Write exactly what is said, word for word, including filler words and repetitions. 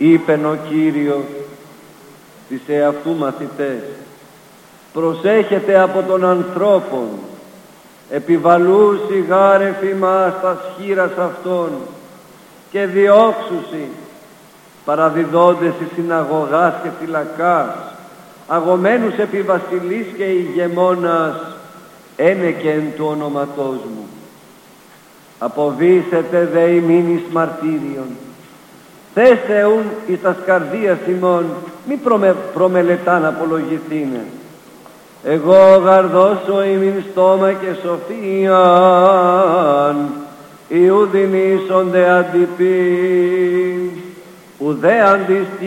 Είπεν ο Κύριος τις εαυτού μαθητές, προσέχετε από τον ανθρώπων, επιβαλούσι γάρεφη μας τα σχήρας αυτών και διώξουσι, παραδιδόντες εις συναγωγάς και φυλακάς, αγωμένους επί βασιλείς και ηγεμόνας, ένεκεν του ονοματός μου. Αποβήσετε δε ημίν εις μαρτύριον, θέστε ουν εις τας καρδίας ημών, μη προμε, προμελετάν απολογηθήνε. Εγώ γαρδώσω ημίν στόμα και σοφίαν, Ιουδινήσονται αντιπίν, ουδέ αντιστή